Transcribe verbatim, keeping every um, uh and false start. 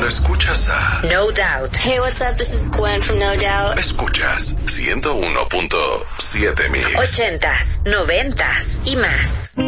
escuchas a No Doubt. Hey, what's up? This is Gwen from No Doubt. Escuchas ciento uno punto siete Mix. Ochentas, noventas y más.